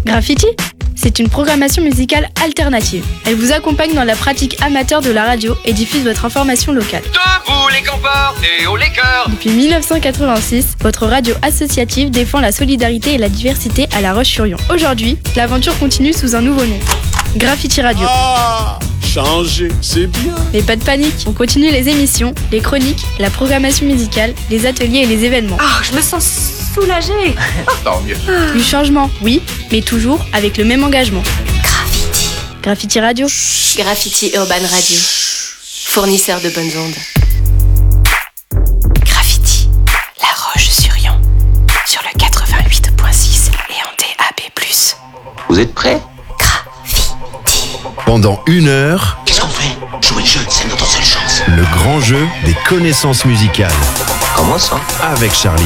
Graffiti, c'est une programmation musicale alternative. Elle vous accompagne dans la pratique amateur de la radio et diffuse votre information locale. Debout les campeurs et haut les cœurs. Depuis 1986, votre radio associative défend la solidarité et la diversité à La Roche-sur-Yon. Aujourd'hui, l'aventure continue sous un nouveau nom. Graffiti Radio. Ah, changer, c'est bien. Mais pas de panique, on continue les émissions, les chroniques, la programmation musicale, les ateliers et les événements. Ah, je me sens soulagée. Tant mieux. Du changement, oui, mais toujours avec le même engagement. Graffiti. Graffiti Radio. Graffiti Urban Radio. Fournisseur de bonnes ondes. Graffiti. La Roche-sur-Yon. Sur le 88.6 et en DAB+. Vous êtes prêts? Pendant 1 heure, Qu'est-ce qu'on fait? Jouer le jeu, c'est notre seule chance. le grand jeu des connaissances musicales Comment ça? avec Charlie.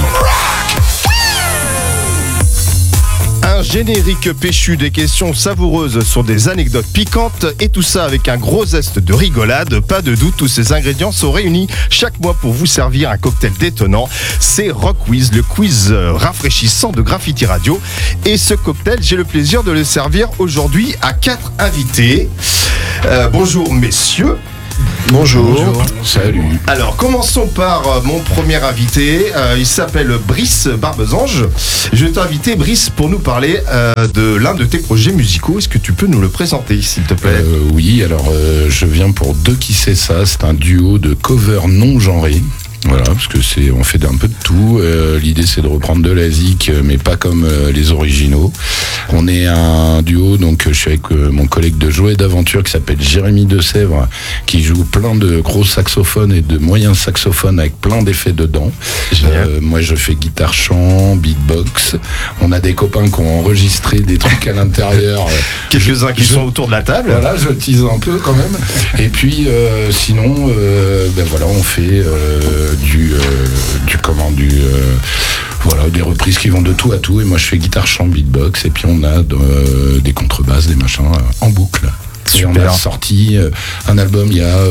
Un générique péchu, des questions savoureuses sur des anecdotes piquantes et tout ça avec un gros zeste de rigolade. Pas de doute, tous ces ingrédients sont réunis chaque mois pour vous servir un cocktail détonnant. C'est Rock Quiz, le quiz rafraîchissant de Graffiti Radio. Et ce cocktail, j'ai le plaisir de le servir aujourd'hui à 4 invités. Bonjour messieurs. Bonjour. Salut. Alors, commençons par mon premier invité. Il s'appelle Brice Barbezange. Je vais t'inviter, Brice, pour nous parler de l'un de tes projets musicaux. Est-ce que tu peux nous le présenter, s'il te plaît? Oui, alors je viens pour Deux qui c'est ça. C'est un duo de covers non genrés. Voilà, parce que on fait un peu de tout. L'idée c'est de reprendre de la zik, mais pas comme les originaux. On est un duo, donc je suis avec mon collègue de Joie et d'aventure qui s'appelle Jérémy Desèvres, qui joue plein de gros saxophones et de moyens saxophones avec plein d'effets dedans. Moi je fais guitare chant, beatbox. On a des copains qui ont enregistré des trucs à l'intérieur. Quelques-uns qui sont autour de la table. Voilà, je tease un peu quand même. Et puis sinon, voilà, on fait voilà, des reprises qui vont de tout à tout, et moi je fais guitare chant beatbox, et puis on a des contrebasses, des machins en boucle. Et on a sorti un album il y a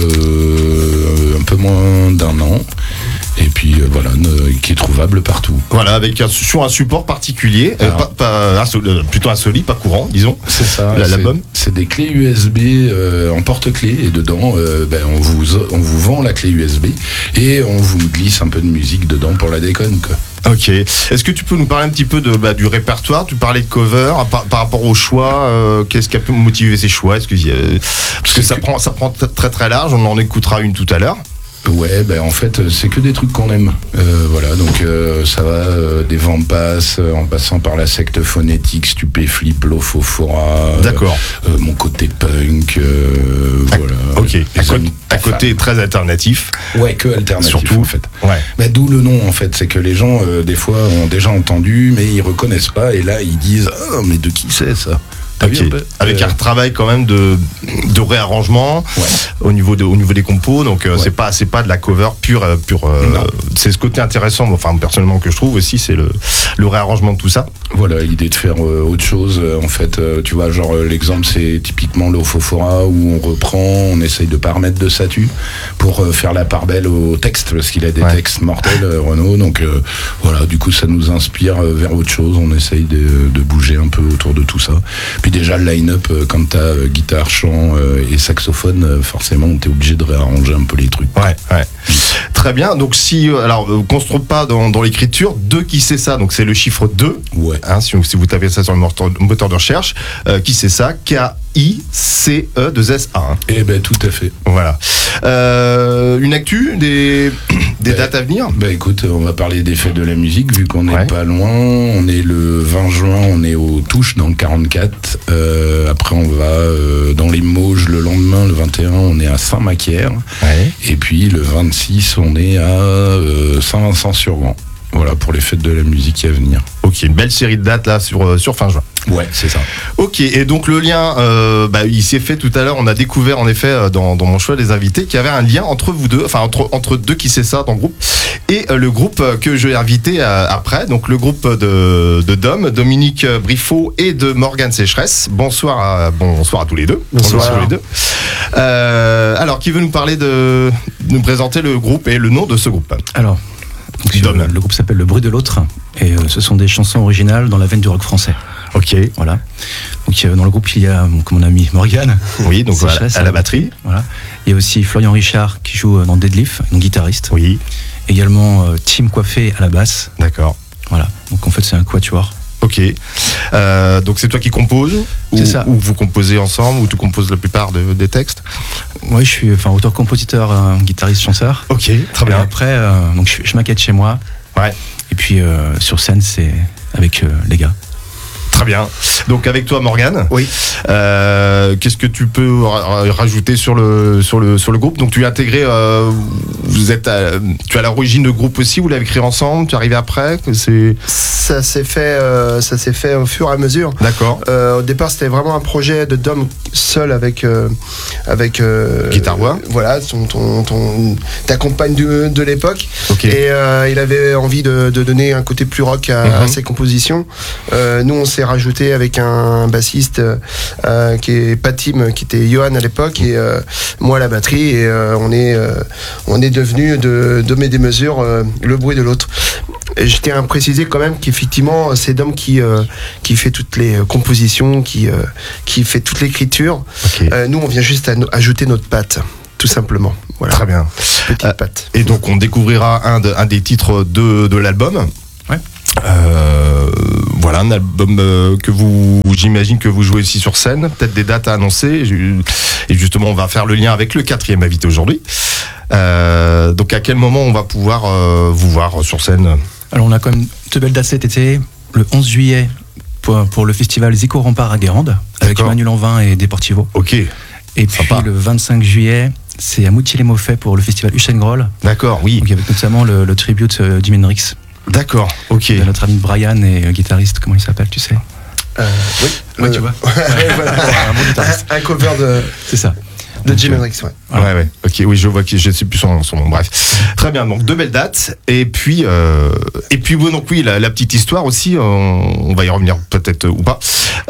un peu moins d'1 an, et puis voilà, qui est trouvable partout. Voilà, avec sur un support particulier, plutôt insolite, pas courant, disons. C'est ça, l'album. C'est des clés USB en porte-clés, et dedans, on vous vend la clé USB, et on vous glisse un peu de musique dedans pour la déconne, quoi. Ok. Est-ce que tu peux nous parler un petit peu du répertoire? Tu parlais de cover par rapport au choix. Qu'est-ce qui a pu motiver ces choix? Parce que ça prend très très large. On en écoutera une tout à l'heure. Ouais, en fait, c'est que des trucs qu'on aime. Voilà, donc ça va des Vampas, en passant par la secte phonétique, Stupéflip, Lofofora. D'accord. Mon côté punk, voilà. Ok. Un côté très alternatif. Ouais, que alternatif. Surtout, en fait. Ouais. D'où le nom, en fait, c'est que les gens, des fois, ont déjà entendu, mais ils reconnaissent pas, et là, ils disent, ah, mais de qui c'est ça? Okay. Avec un travail quand même de réarrangement, ouais, au niveau des compos, donc ouais, c'est pas de la cover pure. C'est ce côté intéressant, enfin personnellement, que je trouve aussi, c'est le réarrangement de tout ça. Voilà, l'idée de faire autre chose, en fait, tu vois, genre l'exemple c'est typiquement l'Ofofora, où on reprend, on essaye de pas remettre de statut pour faire la part belle au texte, parce qu'il a des textes mortels, Renaud, donc voilà, du coup ça nous inspire vers autre chose, on essaye de bouger un peu autour de tout ça. Puis déjà le line-up, quand t'as guitare, chant et saxophone, forcément t'es obligé de réarranger un peu les trucs. Ouais. Très bien, donc qu'on se trompe pas dans l'écriture, 2 qui c'est ça, donc c'est le chiffre 2, ouais. Hein, si vous tapez ça sur le moteur de recherche, qui c'est ça, KICE2SA. Hein. Eh ben tout à fait. Voilà. Une actu, des dates à venir? Écoute, on va parler des fêtes de la musique, vu qu'on n'est pas loin. On est le 20 juin, on est aux Touches dans le 44. Après on va dans les Mauges le lendemain, le 21, on est à Saint-Macaire. Ouais. Et puis le 26, on est à Saint-Vincent-sur-Grand. Voilà pour les fêtes de la musique à venir. Ok, une belle série de dates là sur fin juin. Ouais, c'est ça. Ok, et donc le lien, il s'est fait tout à l'heure. On a découvert en effet dans mon choix des invités qu'il y avait un lien entre vous deux, enfin entre 2 qui c'est ça dans le groupe, et le groupe que je vais inviter après, donc le groupe de Dom, Dominique Briffaut et de Morgane Sécheresse. Bonsoir à tous les deux. Bonsoir. Tous les deux. Alors, qui veut nous présenter le groupe et le nom de ce groupe? Alors, le groupe s'appelle Le Bruit de l'Autre, et ce sont des chansons originales dans la veine du rock français. Ok. Voilà. Donc dans le groupe, il y a mon ami Morgane. Oui, donc voilà, Sécheresse, à la batterie. Voilà. Il y a aussi Florian Richard qui joue dans Deadlift, donc guitariste. Oui. Également Tim Coiffé à la basse. D'accord. Voilà. Donc en fait, c'est un quatuor. Ok. Donc c'est toi qui composes C'est ça. Ou vous composez ensemble, ou tu composes la plupart des textes? Oui, je suis auteur-compositeur, guitariste, chanteur. Ok, très Et bien. après, donc je maquette chez moi. Ouais. Et puis sur scène, c'est avec les gars. Très bien. Donc avec toi, Morgane. Oui. Qu'est-ce que tu peux rajouter sur le groupe? Donc tu es intégré, tu as l'origine de groupe aussi, vous l'avez créé ensemble, tu es arrivé après, Ça s'est fait au fur et à mesure. D'accord. Au départ, c'était vraiment un projet de Dom seul avec Guitare-voix. Voilà, ta compagne de l'époque. Ok. Et il avait envie de donner un côté plus rock à ses compositions. Nous, on s'est rajouté avec un bassiste qui est Patim, qui était Johan à l'époque, et moi à la batterie, et on est devenu de Dom et des mesures le bruit de l'autre. Et je tiens à préciser quand même qu'effectivement c'est Dom qui fait toutes les compositions, qui fait toute l'écriture. Ok. Nous on vient juste ajouter notre patte, tout simplement. Voilà. Très bien. Petite patte. Et donc on découvrira un des titres de l'album. Ouais. Voilà, un album que j'imagine que vous jouez aussi sur scène, peut-être des dates à annoncer, et justement on va faire le lien avec le 4e invité aujourd'hui. Donc à quel moment on va pouvoir vous voir sur scène? Alors on a quand même de belles dates cet été. Le 11 juillet pour le festival Zico Rempart à Guérande, avec D'accord. Emmanuel Lanvin et Deportivo. Ok, Et puis Sympa. le 25 juillet, c'est à Moutier-les-Maufais pour le festival Usain Groll. d'accord, oui, Donc avec notamment le tribute Jimi Hendrix d'accord, ok. de notre ami Brian et guitariste, comment il s'appelle, tu sais? Oui. Ouais, tu vois. Voilà. Un bon guitariste. un cover C'est ça. de Jimi Hendrix, ouais. Voilà. Ouais, ok, oui, je vois que je ne sais plus son nom. Bref, très bien. Donc deux belles dates, et puis bon, donc oui, la petite histoire aussi. On va y revenir peut-être ou pas.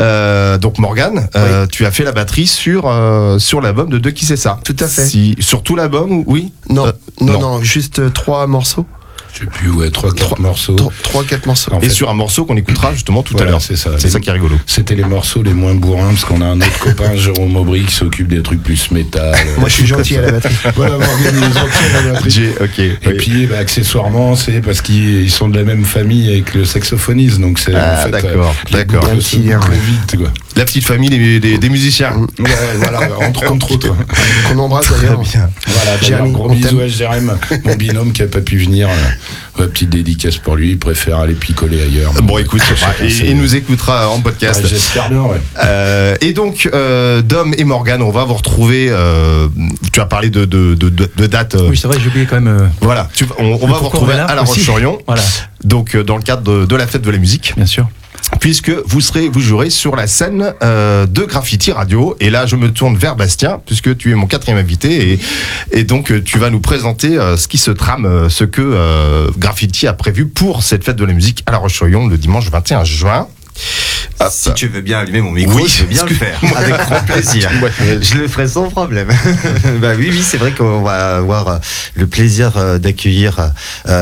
Donc Morgane, tu as fait la batterie sur l'album de Qui c'est ça? Tout à fait. Sur tout l'album, oui. Non, non. non, juste 3 morceaux. Je sais plus, ouais, 3-4 morceaux. 3-4 morceaux. En Et fait, sur un morceau qu'on écoutera justement tout à voilà, l'heure. c'est ça. C'est ça qui est rigolo. C'était les morceaux les moins bourrins, parce qu'on a un autre copain, Jérôme Aubry, qui s'occupe des trucs plus métal. Moi je suis gentil à la batterie. Voilà, Morgane, il est gentil à la batterie. Ok. Et puis, accessoirement, c'est parce qu'ils sont de la même famille avec le saxophoniste, donc c'est Ah, en fait, d'accord. les boucles se Bien. bouclent vite, quoi. La petite famille des musiciens. Ouais, voilà, entre autres. Qu'on embrasse d'ailleurs. Bien. Voilà, d'ailleurs, Jérémy, gros on bisous t'aime. à Jérém, mon binôme qui a pas pu venir. Petite dédicace pour lui, il préfère aller picoler ailleurs. Bon, écoute, il nous écoutera en podcast. Ouais, j'espère bien, ouais. Et donc, Dom et Morgane, on va vous retrouver. Tu as parlé de dates. Oui, c'est vrai, j'ai oublié quand même. Voilà, on va vous pourquoi retrouver on est là à La aussi. Roche-sur-Yon. Voilà, Donc, dans le cadre de la fête de la musique, bien sûr. puisque vous jouerez sur la scène de Graffiti Radio. Et là, je me tourne vers Bastien, puisque tu es mon 4e invité, et donc tu vas nous présenter ce qui se trame, ce que Graffiti a prévu pour cette fête de la musique à La Roche-sur-Yon le dimanche 21 juin. Hop. Si tu veux bien allumer mon micro, Oui, je veux bien le faire, avec grand plaisir. Je le ferai sans problème. Bah oui, c'est vrai qu'on va avoir le plaisir d'accueillir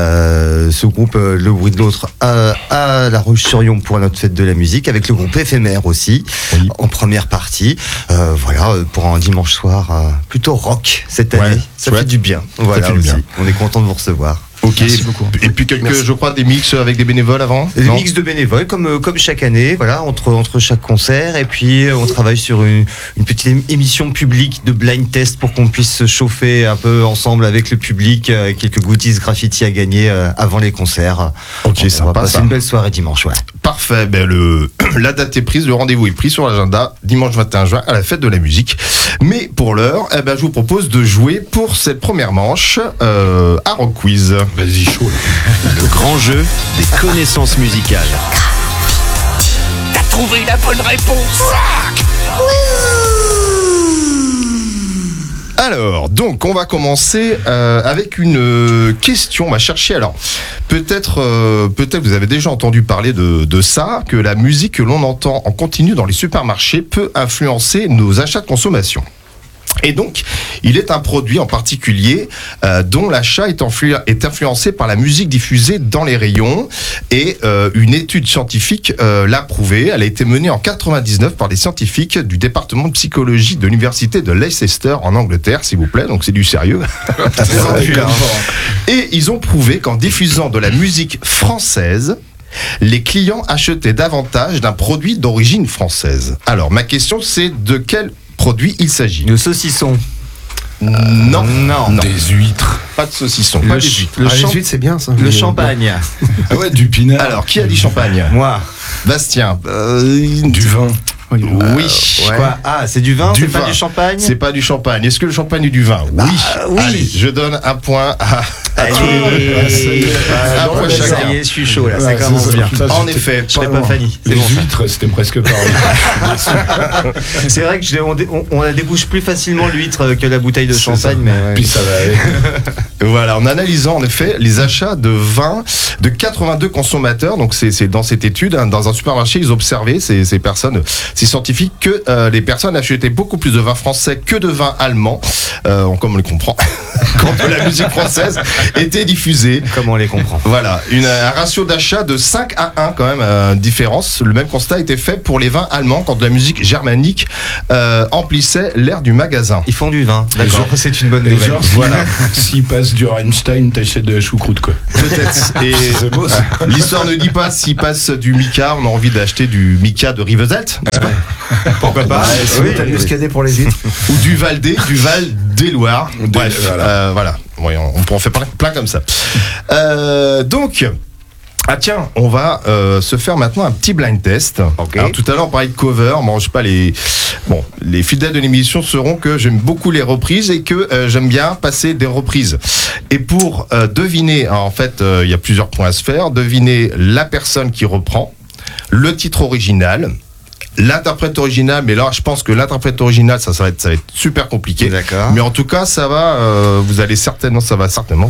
ce groupe Le Bruit de l'Autre à La Roche-sur-Yon pour notre fête de la musique, avec le groupe Éphémère aussi, Oui. en première partie. Voilà, pour un dimanche soir plutôt rock cette année. Ouais, Ça chouette. fait du bien. Voilà fait du aussi. bien. On est content de vous recevoir. Ok. Merci beaucoup. Et puis Merci. je crois, des mix avec des bénévoles avant. Des Non mix de bénévoles comme chaque année, voilà, entre chaque concert, et puis on travaille sur une petite émission publique de blind test pour qu'on puisse se chauffer un peu ensemble avec le public, quelques goodies graffiti à gagner avant les concerts. Ok, On va sympa passer ça. une belle soirée dimanche, ouais. Parfait. Ben la date est prise, le rendez-vous est pris sur l'agenda dimanche 21 juin à la fête de la musique. Mais pour l'heure, je vous propose de jouer pour cette première manche à Rock Quiz. Vas-y, chaud, là. Le grand jeu des connaissances musicales. T'as trouvé la bonne réponse. Alors, donc, on va commencer avec une question. On va chercher. Alors, peut-être vous avez déjà entendu parler de ça, que la musique que l'on entend en continu dans les supermarchés peut influencer nos achats de consommation. Et donc, il est un produit en particulier dont l'achat est influencé par la musique diffusée dans les rayons. Et une étude scientifique l'a prouvé. Elle a été menée en 99 par des scientifiques du département de psychologie de l'université de Leicester en Angleterre, s'il vous plaît. Donc c'est du sérieux. Et ils ont prouvé qu'en diffusant de la musique française, les clients achetaient davantage d'un produit d'origine française. Alors, ma question, c'est de quel produit il s'agit? Le saucisson. Non. Des huîtres. Pas de saucisson, pas des huîtres. Les huîtres, c'est bien ça. Le champagne. Ah ouais, du pinard. Alors, qui a dit champagne? Moi. Bastien. Du vin. Oui. Quoi? Ah, c'est du vin, Du c'est pas vin. du champagne? C'est pas du champagne. Est-ce que le champagne est du vin? Oui. oui. Allez, je donne un point à Allez. un point Ça chacun. y est, je suis chaud là, ça commence bien. En effet, Je serais pas Fanny. C'est Les bon. huîtres, c'était presque pareil. C'est vrai que on la débouche plus facilement l'huître que la bouteille de champagne, mais ouais. Puis ça va aller. Voilà, en analysant en effet les achats de vin de 82 consommateurs, donc c'est dans cette étude, hein, dans un supermarché, ils observaient ces scientifiques que les personnes achetaient beaucoup plus de vin français que de vin allemand, comme on le comprend, quand la musique française était diffusée. Comment on les comprend? Voilà, un ratio d'achat de 5 à 1 quand même, différence. Le même constat a été fait pour les vins allemands quand la musique germanique emplissait l'air du magasin. Ils font du vin, d'accord, c'est une bonne Et nouvelle. genre, Voilà. s'il passe du Reinstein, t'achètes de la choucroute, quoi. Peut-être. Et C'est beau, ça. l'histoire ne dit pas s'il passe du Mika, on a envie d'acheter du Mika de Rivesaltes, n'est-ce pas? Pourquoi pas? Oui, t'as le muscadet pour les huîtres. Ou du Val des Loire. Bref, voilà. voilà. Oui, on peut en faire plein comme ça. Donc. Ah tiens, on va se faire maintenant un petit blind test. Okay. Alors, tout à l'heure on parlait de cover, moi je sais pas les fidèles de l'émission sauront que j'aime beaucoup les reprises et que j'aime bien passer des reprises. Et pour deviner, en fait, il y a plusieurs points à se faire. Deviner la personne qui reprend, le titre original, l'interprète original, mais là je pense que l'interprète original ça va être super compliqué. D'accord. Mais en tout cas ça va, ça va certainement